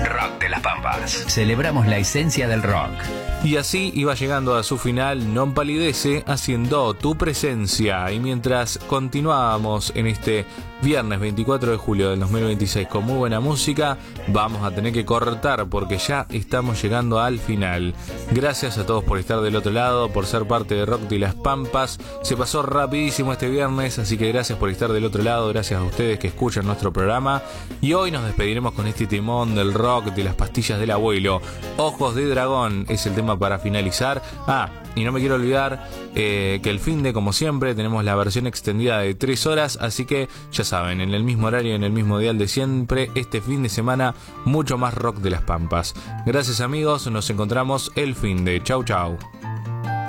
Rock de las Pampas. Celebramos la esencia del rock. Y así iba llegando a su final Non Palidece, haciendo Tu Presencia. Y mientras continuábamos en este viernes 24 de julio del 2026 con muy buena música, vamos a tener que cortar porque ya estamos llegando al final. Gracias a todos por estar del otro lado, por ser parte de Rock de las Pampas. Se pasó rapidísimo este viernes, así que gracias por estar del otro lado, gracias a ustedes que escuchan nuestro programa. Y hoy nos despediremos con este timón del rock de las pastillas del abuelo. Ojos de Dragón es el tema para finalizar. Y no me quiero olvidar que el fin de, como siempre, tenemos la versión extendida de 3 horas, así que ya saben, en el mismo horario, en el mismo dial de siempre, este fin de semana, mucho más rock de las Pampas. Gracias amigos, nos encontramos el fin de. Chau chau.